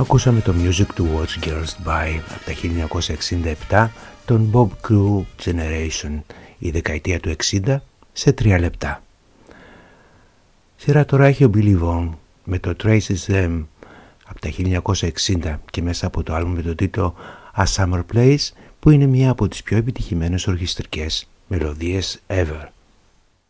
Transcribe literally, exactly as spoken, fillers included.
Ακούσαμε το Music to Watch Girls By από τα χίλια εννιακόσια εξήντα επτά, τον Bob Crew Generation, η δεκαετία του εξήντα, σε τρία λεπτά. Σειρά τώρα έχει ο Billy Vaughn με το Traces Them από τα χίλια εννιακόσια εξήντα και μέσα από το άλμπουμ με τον τίτλο A Summer Place, που είναι μια από τις πιο επιτυχημένες ορχιστρικές μελωδίες ever.